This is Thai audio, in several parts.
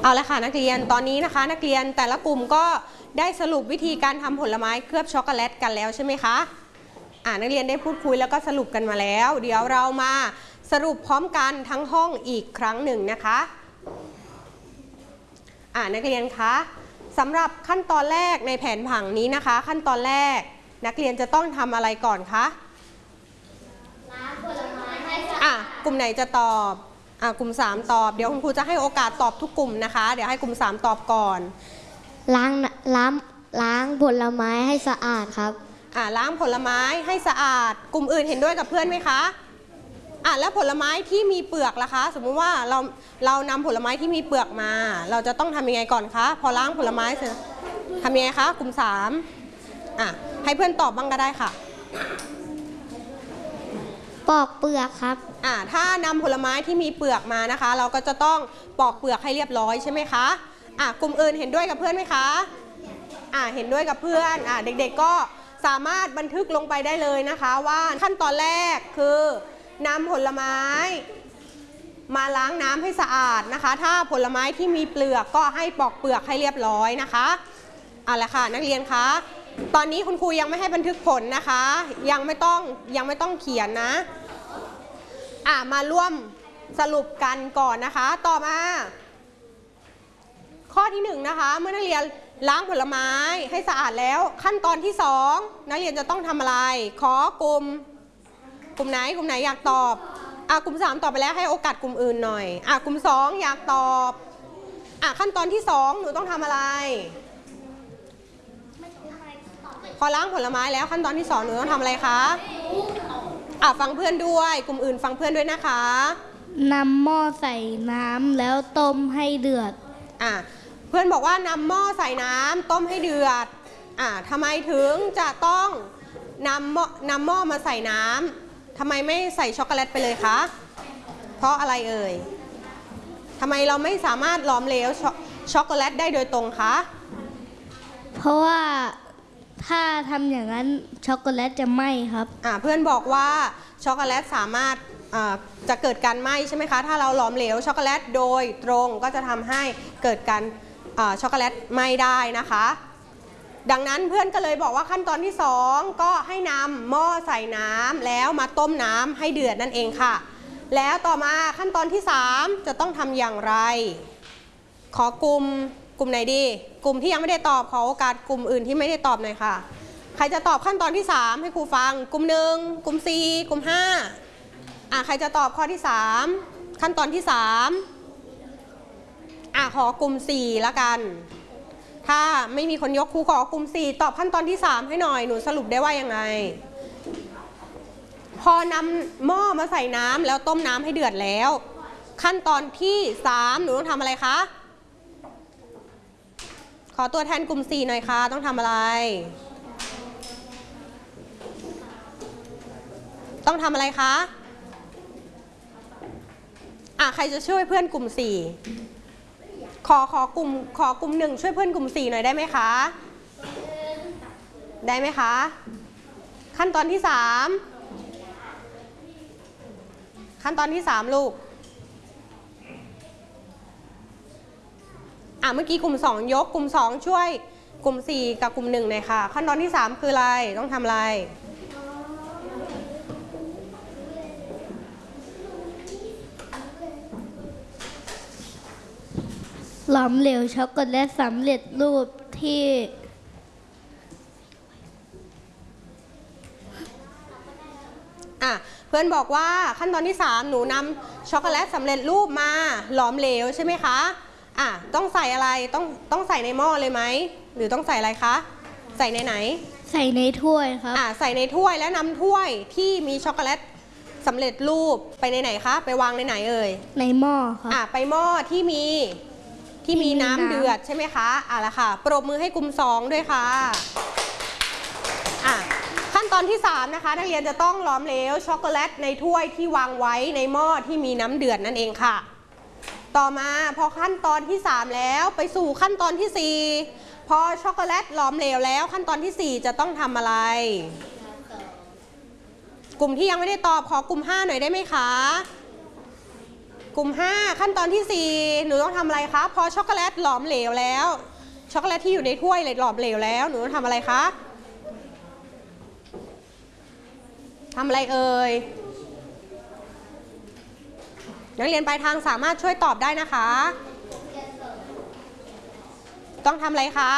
เอาละค่ะนักเรียนตอนนี้นะคะนักเรียนแต่ละกลุ่มก็ได้สรุปวิธีการทำผลไม้เคลือบช็อกโกแลตกันแล้วใช่ไหมคะนักเรียนได้พูดคุยแล้วก็สรุปกันมาแล้วเดี๋ยวเรามาสรุปพร้อมกันทั้งห้องอีกครั้งหนึ่งนะคะนักเรียนคะสำหรับขั้นตอนแรกในแผนผังนี้นะคะขั้นตอนแรกนักเรียนจะต้องทำอะไรก่อนคะล้างผลไม้ให้สะอาดกลุ่มไหนจะตอบกลุ่ม3ตอบเดี๋ยวคุณครูจะให้โอกาสตอบทุกกลุ่มนะคะเดี๋ยวให้กลุ่ม3ตอบก่อนล้างผลไม้ให้สะอาดครับล้างผลไม้ให้สะอาดกลุ่มอื่นเห็นด้วยกับเพื่อนไหมคะแล้วผลไม้ที่มีเปลือกล่ะคะสมมุติว่าเรานำผลไม้ที่มีเปลือกมาเราจะต้องทำยังไงก่อนคะพอล้างผลไม้เสร็จทำยังไงคะกลุ่ม3ให้เพื่อนตอบบ้างก็ได้ค่ะปอกเปลือกครับถ้านำผลไม้ที่มีเปลือกมานะคะเราก็จะต้องปอกเปลือกให้เรียบร้อยใช่ไหมคะกลุ่มอื่นเห็นด้วยกับเพื่อนไหมคะเห็นด้วยกับเพื่อนเด็กๆก็สามารถบันทึกลงไปได้เลยนะคะว่าขั้นตอนแรกคือนำผลไม้มาล้างน้ำให้สะอาดนะคะถ้าผลไม้ที่มีเปลือกก็ให้ปอกเปลือกให้เรียบร้อยนะคะเอาละค่ะนักเรียนคะตอนนี้คุณครูยังไม่ให้บันทึกผลนะคะยังไม่ต้องเขียนนะมาร่วมสรุปกันก่อนนะคะต่อมาข้อที่1นะคะเมื่อนักเรียนล้างผลไม้ให้สะอาดแล้วขั้นตอนที่2นักเรียนจะต้องทำอะไรขอกลุ่มไหนอยากตอบกลุ่ม3ตอบไปแล้วให้โอกาสกลุ่มอื่นหน่อยกลุ่ม2อยากตอบขั้นตอนที่2หนูต้องทำอะไรพอล้างผลไม้แล้วขั้นตอนที่2หนูต้องทำอะไรคะฟังเพื่อนด้วยกลุ่มอื่นฟังเพื่อนด้วยนะคะนำหม้อใส่น้ำแล้วต้มให้เดือดเพื่อนบอกว่านำหม้อใส่น้ำต้มให้เดือดทำไมถึงจะต้องนำหม้อมาใส่น้ำทำไมไม่ใส่ช็อกโกแลตไปเลยคะเพราะอะไรเอ่ยทำไมเราไม่สามารถหลอมเหลวช็อกโกแลตได้โดยตรงคะเพราะว่าถ้าทำอย่างนั้นช็อกโกแลตจะไหม้ครับเพื่อนบอกว่าช็อกโกแลตสามารถจะเกิดการไหม้ใช่ไหมคะถ้าเราหลอมเหลวช็อกโกแลตโดยตรงก็จะทำให้เกิดการช็อกโกแลตไหม้ได้นะคะดังนั้นเพื่อนก็เลยบอกว่าขั้นตอนที่2ก็ให้นำหม้อใส่น้ำแล้วมาต้มน้ำให้เดือดนั่นเองค่ะแล้วต่อมาขั้นตอนที่3จะต้องทำอย่างไรขอกลุ่มไหนดีกลุ่มที่ยังไม่ได้ตอบขอโอกาสกลุ่มอื่นที่ไม่ได้ตอบหน่อยค่ะใครจะตอบขั้นตอนที่3ให้ครูฟังกลุ่ม1กลุ่ม4กลุ่ม5ใครจะตอบข้อที่3ขั้นตอนที่3ขอกลุ่ม4ละกันถ้าไม่มีคนยกครูขอกลุ่ม4ตอบขั้นตอนที่3ให้หน่อยหนูสรุปได้ว่ายังไงพอนำหม้อมาใส่น้ำแล้วต้มน้ำให้เดือดแล้วขั้นตอนที่3หนูต้องทำอะไรคะขอตัวแทนกลุ่ม4หน่อยค่ะต้องทำอะไรต้องทำอะไรคะใครจะช่วยเพื่อนกลุ่ม4ขอกลุ่ม1ช่วยเพื่อนกลุ่ม4หน่อยได้ไหมคะได้ไหมคะขั้นตอนที่3ขั้นตอนที่3ลูกเมื่อกี้กลุ่ม2ยกกลุ่ม2ช่วยกลุ่ม4กับกลุ่ม1หน่อยค่ะขั้นตอนที่3คืออะไรต้องทำอะไรหลอมเหลวช็อกโกแลตสำเร็จรูปที่เพื่อนบอกว่าขั้นตอนที่3หนูนำช็อกโกแลตสำเร็จรูปมาหลอมเหลวใช่ไหมคะต้องใส่อะไรต้องใส่ในหม้อเลยไหมหรือต้องใส่อะไรคะใส่ในไหนใส่ในถ้วยครับใส่ในถ้วยแล้วนำถ้วยที่มีช็อกโกแลตสำเร็จรูปไปในไหนคะไปวางในไหนเอ่ยในหม้อครับไปหม้อที่มีน้ำเดือดใช่ไหมคะละค่ะปรบมือให้กลุ่ม2ด้วยค่ะขั้นตอนที่3นะคะนักเรียนจะต้องหลอมเหลวช็อกโกแลตในถ้วยที่วางไว้ในหม้อที่มีน้ำเดือดนั่นเองค่ะต่อมาพอขั้นตอนที่3แล้วไปสู่ขั้นตอนที่4พอช็อกโกแลตหลอมเหลวแล้วขั้นตอนที่4จะต้องทำอะไรกลุ่มที่ยังไม่ได้ตอบขอกลุ่ม5หน่อยได้ไหมคะกลุ่ม 5 ขั้นตอนที่ 4หนูต้องทำอะไรคะพอช็อกโกแลตหลอมเหลวแล้วช็อกโกแลตที่อยู่ในถ้วยเลยหลอมเหลวแล้วหนูต้องทำอะไรคะทำอะไรเอ่ยนักเรียนปลายทางสามารถช่วยตอบได้นะคะต้องทำอะไรคะ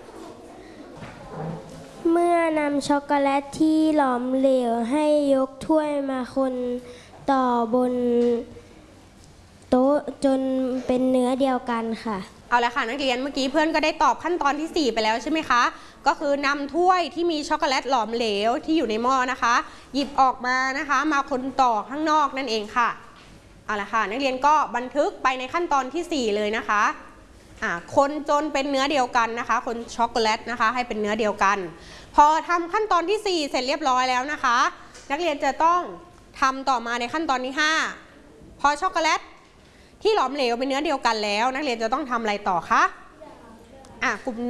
เมื่อนำช็อกโกแลตที่หลอมเหลวให้ยกถ้วยมาคนต่อบนโต๊ะจนเป็นเนื้อเดียวกันค่ะเอาละค่ะนักเรียนเมื่อกี้เพื่อนก็ได้ตอบขั้นตอนที่ 4ไปแล้วใช่ไหมคะก็คือนำถ้วยที่มีช็อกโกแลตหลอมเหลวที่อยู่ในหม้อนะคะหยิบออกมานะคะมาคนต่อข้างนอกนั่นเองค่ะเอาละค่ะนักเรียนก็บันทึกไปในขั้นตอนที่ 4เลยนะคะคนจนเป็นเนื้อเดียวกันนะคะคนช็อกโกแลตนะคะให้เป็นเนื้อเดียวกันพอทำขั้นตอนที่ 4เสร็จเรียบร้อยแล้วนะคะนักเรียนจะต้องทำต่อมาในขั้นตอนที่ 5พอช็อกโกแลตที่หลอมเหลวเป็นเนื้อเดียวกันแล้วนักเรียนจะต้องทำอะไรต่อคะกลุ่ม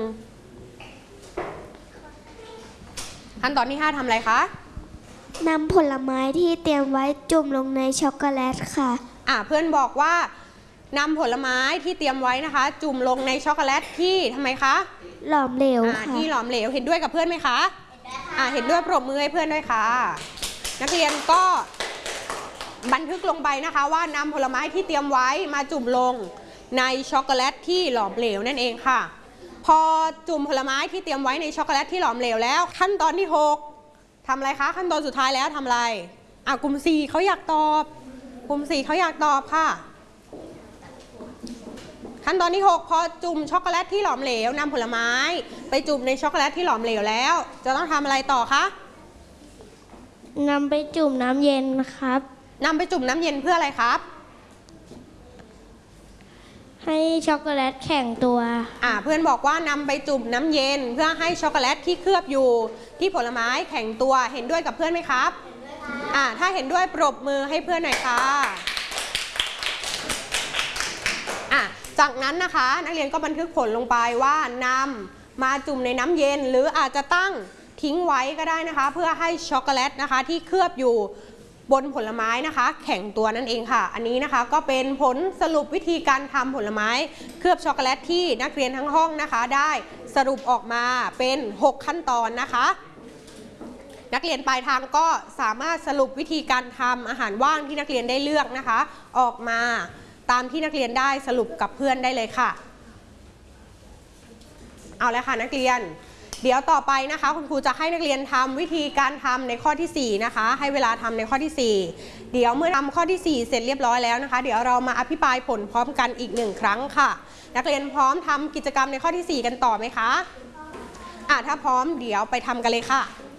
1ขั้นตอนที่ 5ทำอะไรคะนำผลไม้ที่เตรียมไว้จุ่มลงในช็อกโกแลตค่ะเพื่อนบอกว่านำผลไม้ที่เตรียมไว้นะคะจุ่มลงในช็อกโกแลตที่ทำไมคะหลอมเหลวค่ะที่หลอมเหลวเห็นด้วยกับเพื่อนไหมคะเห็นด้วยปรบมือให้เพื่อนด้วยค่ะนักเรียนก็บันทึกลงไปนะคะว่านำผลไม้ที่เตรียมไว้มาจุ่มลงในช็อกโกแลตที่หลอมเหลวนั่นเองค่ะพอจุ่มผลไม้ที่เตรียมไว้ในช็อกโกแลตที่หลอมเหลวแล้วขั้นตอนที่ 6ทำอะไรคะขั้นตอนสุดท้ายแล้วทำอะไรกลุ่ม 4เขาอยากตอบกลุ่ม 4เขาอยากตอบค่ะขั้นตอนที่ 6พอจุ่มช็อกโกแลตที่หลอมเหลวนำผลไม้ไปจุ่มในช็อกโกแลตที่หลอมเหลวแล้วจะต้องทำอะไรต่อคะนำไปจุ่มน้ำเย็นครับนำไปจุ่มน้ำเย็นเพื่ออะไรครับให้ช็อกโกแลตแข็งตัวเพื่อนบอกว่านำไปจุ่มน้ำเย็นเพื่อให้ช็อกโกแลตที่เคลือบอยู่ที่ผลไม้แข็งตัวเห็นด้วยกับเพื่อนไหมครับถ้าเห็นด้วยปรบมือให้เพื่อนหน่อยค่ะจากนั้นนะคะนักเรียนก็บันทึกผลลงไปว่านำมาจุ่มในน้ำเย็นหรืออาจจะตั้งทิ้งไว้ก็ได้นะคะเพื่อให้ช็อกโกแลตนะคะที่เคลือบอยู่บนผลไม้นะคะแข็งตัวนั่นเองค่ะอันนี้นะคะก็เป็นผลสรุปวิธีการทำผลไม้เคลือบช็อกโกแลตที่นักเรียนทั้งห้องนะคะได้สรุปออกมาเป็น6ขั้นตอนนะคะนักเรียนปลายทางก็สามารถสรุปวิธีการทำอาหารว่างที่นักเรียนได้เลือกนะคะออกมาตามที่นักเรียนได้สรุปกับเพื่อนได้เลยค่ะเอาละค่ะนักเรียนเดี๋ยวต่อไปนะคะคุณครูจะให้นักเรียนทำวิธีการทำในข้อที่4นะคะให้เวลาทำในข้อที่4เดี๋ยวเมื่อทำข้อที่4เสร็จเรียบร้อยแล้วนะคะเดี๋ยวเรามาอภิปรายผลพร้อมกันอีก1ครั้งค่ะนักเรียนพร้อมทำกิจกรรมในข้อที่4กันต่อไหมคะถ้าพร้อมเดี๋ยวไปทำกันเลยค่ะ